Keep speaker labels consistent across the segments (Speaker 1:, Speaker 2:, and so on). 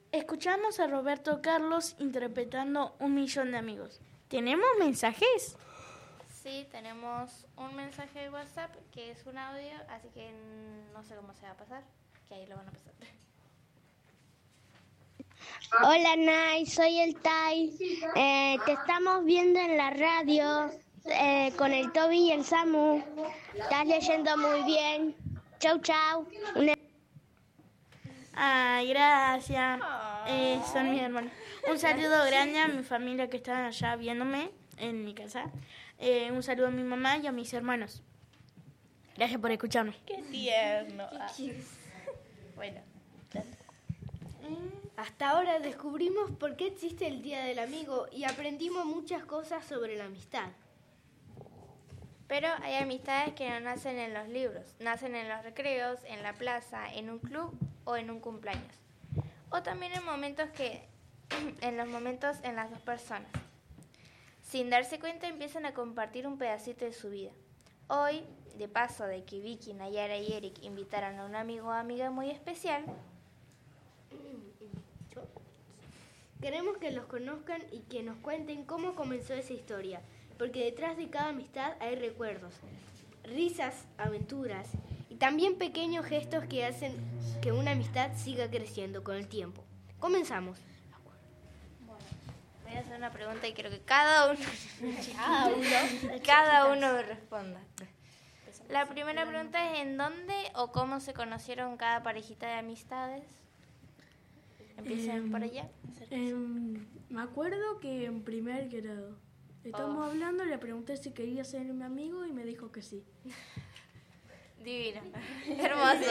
Speaker 1: Escuchamos a Roberto Carlos interpretando Un Millón de Amigos. ¿Tenemos mensajes?
Speaker 2: Sí, tenemos un mensaje de WhatsApp que es un audio, así que no sé cómo se va a pasar, que ahí lo van a pasar.
Speaker 3: Hola Nay, soy el Tai. Te estamos viendo en la radio con el Toby y el Samu. Estás leyendo muy bien. Chau, chau.
Speaker 1: Ay, gracias. Son mis hermanos. Un saludo grande a mi familia que están allá viéndome en mi casa. Un saludo a mi mamá y a mis hermanos. Gracias por escucharme.
Speaker 4: ¡Qué tierno! Bueno.
Speaker 5: Hasta ahora descubrimos por qué existe el Día del Amigo y aprendimos muchas cosas sobre la amistad.
Speaker 2: Pero hay amistades que no nacen en los libros, nacen en los recreos, en la plaza, en un club o en un cumpleaños. O también en los momentos en las dos personas. Sin darse cuenta empiezan a compartir un pedacito de su vida. Hoy, de paso de que Vicky, Nayara y Eric invitaron a un amigo o amiga muy especial,
Speaker 5: queremos que los conozcan y que nos cuenten cómo comenzó esa historia, porque detrás de cada amistad hay recuerdos, risas, aventuras y también pequeños gestos que hacen que una amistad siga creciendo con el tiempo. Comenzamos.
Speaker 2: voy a hacer una pregunta y quiero que cada uno responda. La primera pregunta es ¿en dónde o cómo se conocieron cada parejita de amistades? Empiecen por allá.
Speaker 6: Me acuerdo que en primer grado estábamos hablando, le pregunté si quería ser mi amigo y me dijo que sí.
Speaker 2: Divino. Hermoso.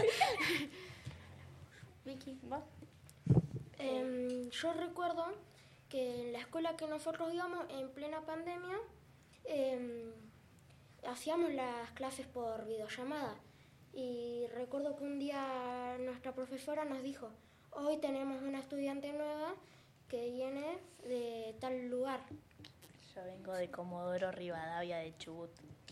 Speaker 2: Vicky, ¿vos?
Speaker 7: Yo recuerdo que en la escuela que nosotros íbamos en plena pandemia hacíamos las clases por videollamada y recuerdo que un día nuestra profesora nos dijo: hoy tenemos una estudiante nueva que viene de tal lugar.
Speaker 4: Yo vengo de Comodoro Rivadavia de Chubut.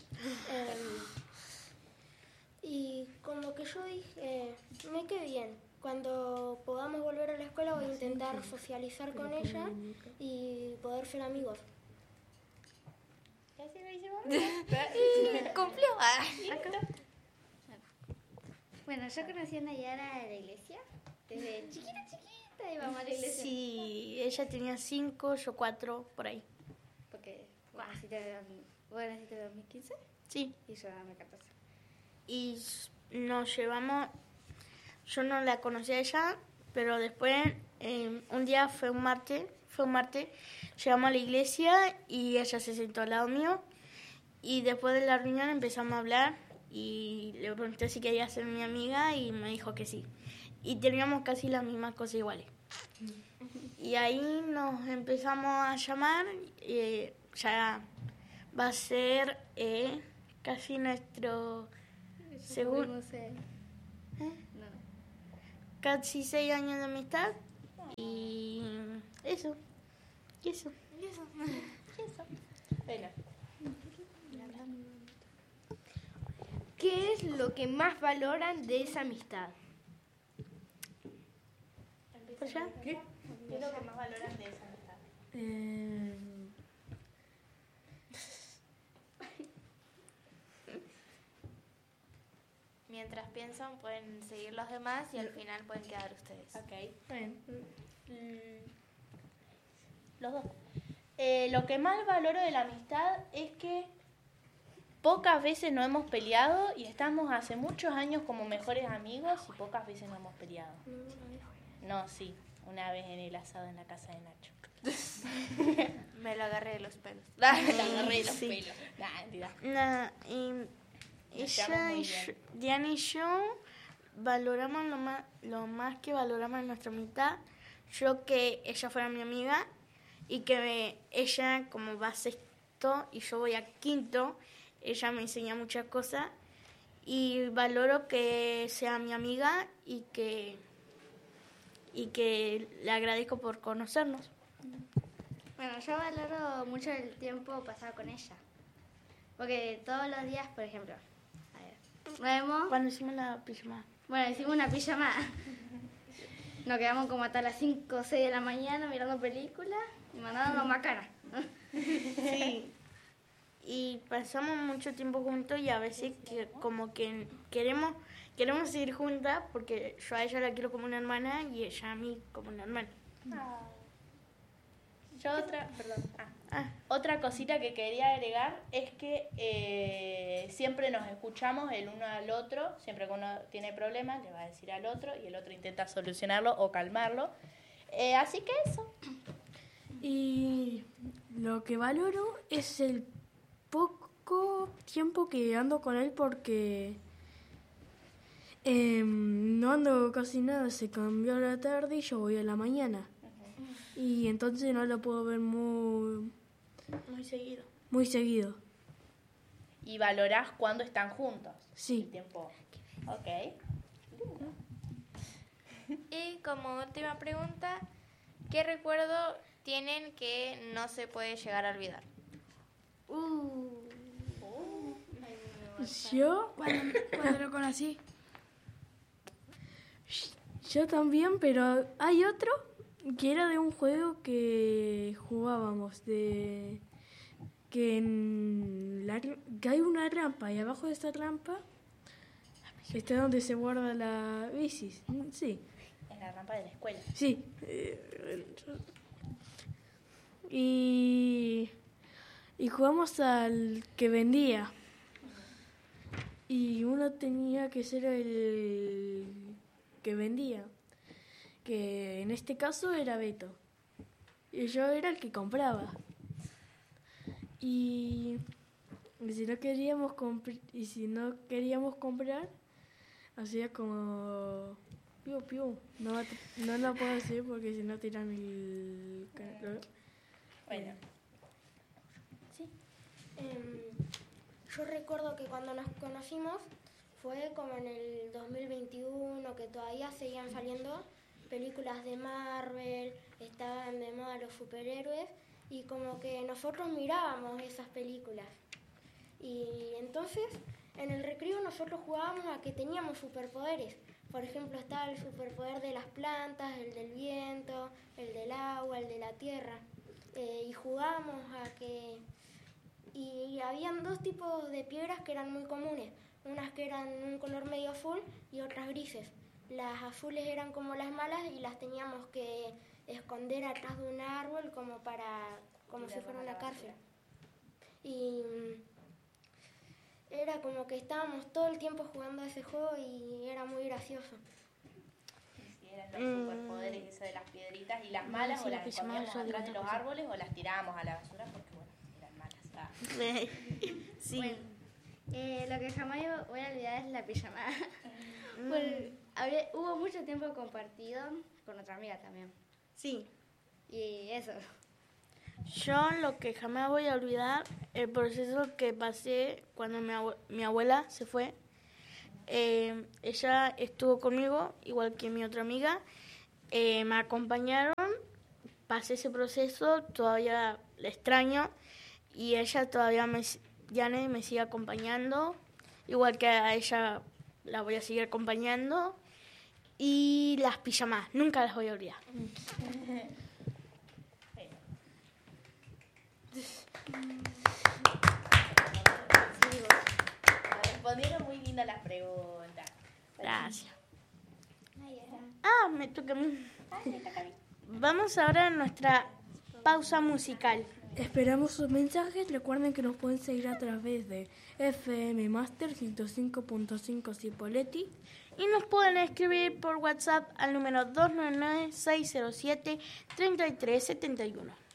Speaker 7: Y con lo que yo dije, me quedé bien. Cuando podamos volver a la escuela voy a intentar socializar con ella y poder ser amigos.
Speaker 2: Cumplió.
Speaker 8: Bueno, yo conocí a Nayara de la iglesia. Desde chiquita íbamos a la iglesia.
Speaker 1: Sí, ella tenía 5, yo 4, por ahí.
Speaker 8: Porque vos naciste en 2015
Speaker 1: Sí.
Speaker 8: y yo en 2014.
Speaker 1: Y nos llevamos, yo no la conocía a ella, pero después un día fue un martes, llegamos a la iglesia y ella se sentó al lado mío y después de la reunión empezamos a hablar y le pregunté si quería ser mi amiga y me dijo que sí. Y teníamos casi las mismas cosas iguales. Y ahí nos empezamos a llamar, ya va a ser casi nuestro segundo, casi 6 años de amistad y eso.
Speaker 4: Bueno.
Speaker 5: ¿Qué es lo que más valoran de esa amistad?
Speaker 4: ¿Qué es lo que más valoran de esa amistad?
Speaker 2: Mientras piensan pueden seguir los demás y al final pueden quedar ustedes.
Speaker 4: Ok. Bueno. Los dos. Lo que más valoro de la amistad es que pocas veces nos hemos peleado y estamos hace muchos años como mejores amigos y pocas veces nos hemos peleado. No, sí, una vez en el asado en la casa de Nacho.
Speaker 2: Me lo agarré de los pelos.
Speaker 4: Me lo agarré de los pelos. Mentira.
Speaker 1: Ella y Diana y yo valoramos lo más que valoramos en nuestra amistad. Yo que ella fuera mi amiga y que ella, como va a sexto y yo voy a quinto, ella me enseña muchas cosas y valoro que sea mi amiga y que le agradezco por conocernos.
Speaker 8: Bueno, yo valoro mucho el tiempo pasado con ella. Porque todos los días, por ejemplo, nos vemos.
Speaker 1: Cuando hicimos la pijamada.
Speaker 8: Bueno, hicimos una pijamada. Nos quedamos como hasta las 5 o 6 de la mañana mirando películas y mandándonos macanas.
Speaker 1: Sí. Y pasamos mucho tiempo juntos y a veces que como que queremos seguir juntas porque yo a ella la quiero como una hermana y ella a mí como una hermana.
Speaker 4: Yo otra cosita que quería agregar es que siempre nos escuchamos el uno al otro, siempre que uno tiene problemas le va a decir al otro y el otro intenta solucionarlo o calmarlo. Así que eso.
Speaker 6: Y lo que valoro es el poco tiempo que ando con él porque no ando casi nada, se cambió a la tarde y yo voy a la mañana. Y entonces no lo puedo ver muy seguido.
Speaker 4: ¿Y valorás cuando están juntos?
Speaker 6: Sí.
Speaker 4: El tiempo. Ok.
Speaker 2: Y como última pregunta, ¿qué recuerdo tienen que no se puede llegar a olvidar?
Speaker 6: Yo, cuando lo conocí, yo también, pero hay otro que era de un juego que jugábamos, que hay una rampa y abajo de esta rampa está donde se guarda la bici. Sí.
Speaker 4: Es la rampa de la escuela.
Speaker 6: Sí. Y jugamos al que vendía. Y uno tenía que ser el que vendía, que en este caso era Beto. Y yo era el que compraba. Y si no queríamos comprar, hacía como piu piu. No lo puedo decir porque si no tiran el...
Speaker 4: Bueno.
Speaker 7: Sí. Yo recuerdo que cuando nos conocimos fue como en el 2021, que todavía seguían saliendo películas de Marvel, estaban de moda los superhéroes y como que nosotros mirábamos esas películas. Y entonces en el recreo nosotros jugábamos a que teníamos superpoderes. Por ejemplo, estaba el superpoder de las plantas, el del viento, el del agua, el de la tierra. Y jugábamos a que... Y habían dos tipos de piedras que eran muy comunes. Unas que eran un color medio azul y otras grises. Las azules eran como las malas y las teníamos que esconder atrás de un árbol como si fuera una cárcel. Y era como que estábamos todo el tiempo jugando a ese juego y era muy gracioso.
Speaker 4: Sí, eran los superpoderes eso de las piedritas y las malas, o las escondíamos atrás de los árboles o las tirábamos a la basura porque bueno, eran malas.
Speaker 1: Sí.
Speaker 8: Bueno, lo que jamás voy a olvidar es la pijamada. Hubo mucho tiempo compartido con otra amiga también.
Speaker 1: Sí.
Speaker 8: Y eso.
Speaker 1: Yo lo que jamás voy a olvidar, el proceso que pasé cuando mi abuela se fue. Ella estuvo conmigo, igual que mi otra amiga. Me acompañaron, pasé ese proceso, todavía la extraño. Y ella todavía Yane me sigue acompañando, igual que a ella la voy a seguir acompañando. Y las pijamas, nunca las voy a olvidar.
Speaker 4: Respondieron muy lindas las preguntas.
Speaker 1: Gracias. Me toca a mí.
Speaker 4: Me toca a mí.
Speaker 1: Vamos ahora a nuestra pausa musical.
Speaker 6: Esperamos sus mensajes. Recuerden que nos pueden seguir a través de FM Master 105.5 Cipolletti.
Speaker 1: Y nos pueden escribir por WhatsApp al número 299-607-3371.